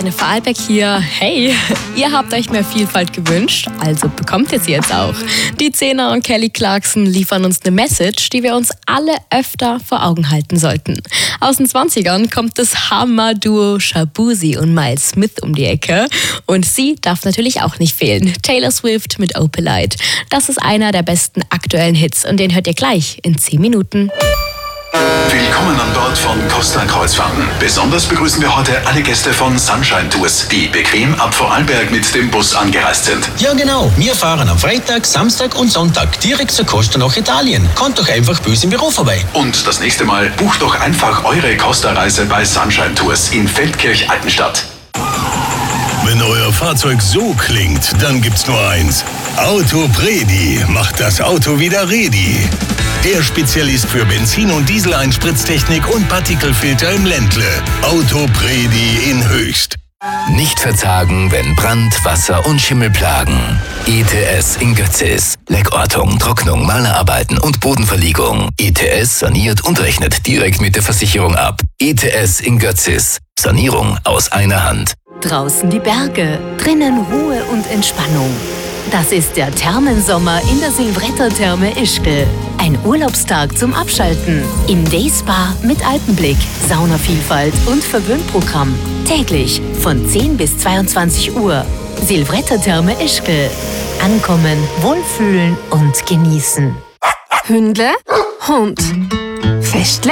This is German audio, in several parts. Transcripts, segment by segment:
Sabine Vorarlberg hier. Hey, ihr habt euch mehr Vielfalt gewünscht, also bekommt ihr sie jetzt auch. Die Zehner und Kelly Clarkson liefern uns eine Message, die wir uns alle öfter vor Augen halten sollten. Aus den 20ern kommt das Hammer-Duo Shaboozey und Miles Smith um die Ecke. Und sie darf natürlich auch nicht fehlen. Taylor Swift mit Opalite. Das ist einer der besten aktuellen Hits und den hört ihr gleich in 10 Minuten. Willkommen an Bord von Costa Kreuzfahrten. Besonders begrüßen wir heute alle Gäste von Sunshine Tours, die bequem ab Vorarlberg mit dem Bus angereist sind. Ja genau, wir fahren am Freitag, Samstag und Sonntag direkt zur Costa nach Italien. Kommt doch einfach bei uns im Büro vorbei. Und das nächste Mal bucht doch einfach eure Costa-Reise bei Sunshine Tours in Feldkirch-Altenstadt. Wenn euer Fahrzeug so klingt, dann gibt's nur eins. Autopredi macht das Auto wieder ready. Der Spezialist für Benzin- und Diesel-Einspritztechnik und Partikelfilter im Ländle. Autopredi in Höchst. Nicht verzagen, wenn Brand, Wasser und Schimmel plagen. ETS in Götzis. Leckortung, Trocknung, Malerarbeiten und Bodenverlegung. ETS saniert und rechnet direkt mit der Versicherung ab. ETS in Götzis. Sanierung aus einer Hand. Draußen die Berge, drinnen Ruhe und Entspannung. Das ist der Thermensommer in der Silvretta-Therme Ischgl. Ein Urlaubstag zum Abschalten. Im Dayspa mit Alpenblick, Saunavielfalt und Verwöhnprogramm. Täglich von 10 bis 22 Uhr. Silvretta-Therme Ischgl. Ankommen, wohlfühlen und genießen. Hündle, Hund. Festle,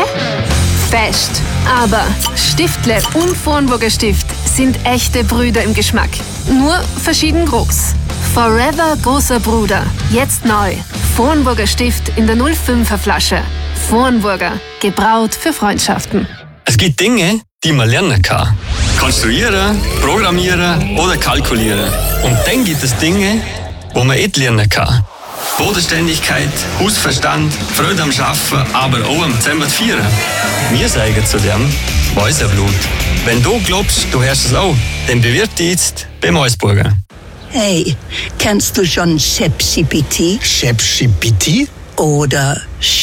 Fest. Aber Stiftle und Vornburger Stift sind echte Brüder im Geschmack. Nur verschieden groß. Forever großer Bruder. Jetzt neu. Vornburger Stift in der 05er Flasche. Vornburger. Gebraut für Freundschaften. Es gibt Dinge, die man lernen kann. Konstruieren, programmieren oder kalkulieren. Und dann gibt es Dinge, wo man nicht lernen kann. Bodenständigkeit, Hausverstand, Freude am Arbeiten, aber auch am Zusammenfeiern. Wir sagen zu dem Mäuserblut. Wenn du glaubst, du hörst es auch, dann bewirb dich jetzt beim Mäusburger. Hey, kennst du schon ChatGPT? ChatGPT? Oder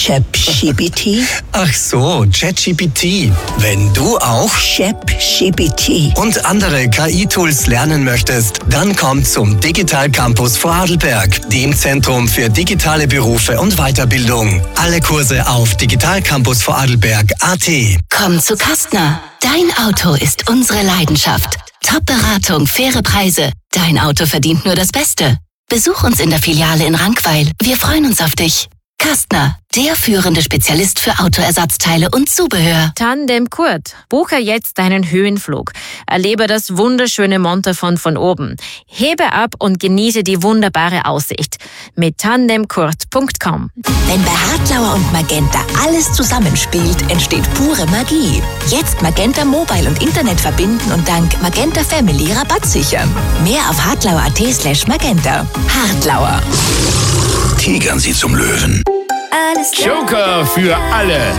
ChatGPT? Ach so, ChatGPT. Wenn du auch ChatGPT. und andere KI-Tools lernen möchtest, dann komm zum Digital Campus Vorarlberg, dem Zentrum für digitale Berufe und Weiterbildung. Alle Kurse auf digitalcampusvorarlberg.at. Komm zu Kastner. Dein Auto ist unsere Leidenschaft. Top-Beratung, faire Preise. Dein Auto verdient nur das Beste. Besuch uns in der Filiale in Rankweil. Wir freuen uns auf dich. Kastner, der führende Spezialist für Autoersatzteile und Zubehör. Tandem Kurt. Buche jetzt deinen Höhenflug. Erlebe das wunderschöne Montafon von oben. Hebe ab und genieße die wunderbare Aussicht. Mit tandemkurt.com. Wenn bei Hartlauer und Magenta alles zusammenspielt, entsteht pure Magie. Jetzt Magenta Mobile und Internet verbinden und dank Magenta Family Rabatt sichern. Mehr auf hartlauer.at/magenta. Hartlauer. Tigern Sie zum Löwen. Joker für alle.